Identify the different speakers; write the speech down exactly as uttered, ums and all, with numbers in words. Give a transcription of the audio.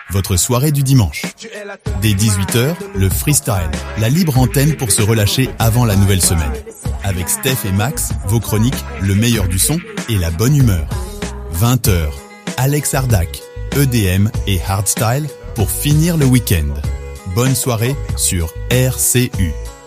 Speaker 1: votre soirée du dimanche. Dès dix-huit heures, le freestyle, la libre antenne pour se relâcher avant la nouvelle semaine. Avec Steph et Max, vos chroniques, le meilleur du son et la bonne humeur. vingt heures, Alex Ardac, E D M et Hardstyle pour finir le week-end. Bonne soirée sur R C U.